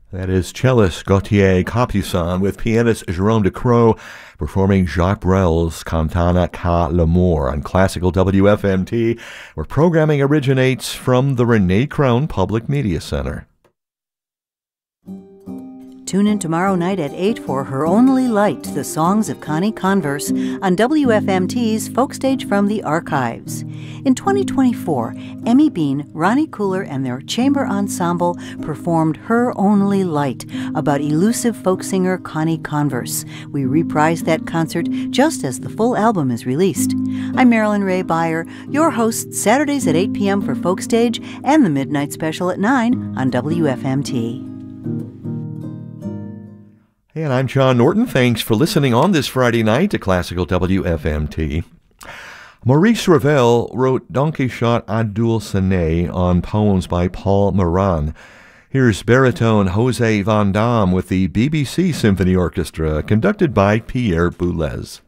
That is cellist Gauthier Capuçon with pianist Jerome Ducrot performing Jacques Brel's Cantata Ca l'Amour on Classical WFMT, where programming originates from the Renee Crown Public Media Center. Tune in tomorrow night at 8 for Her Only Light, the songs of Connie Converse on WFMT's Folkstage from the Archives. In 2024, Emmy Bean, Ronnie Cooler, and their chamber ensemble performed Her Only Light about elusive folk singer Connie Converse. We reprised that concert just as the full album is released. I'm Marilyn Ray Beyer, your host Saturdays at 8 p.m. for Folkstage and the Midnight Special at 9 on WFMT. And I'm John Norton. Thanks for listening on this Friday night to Classical WFMT. Maurice Ravel wrote Don Quixote à Dulcinea on poems by Paul Moran. Here's baritone Jose Van Dam with the BBC Symphony Orchestra, conducted by Pierre Boulez.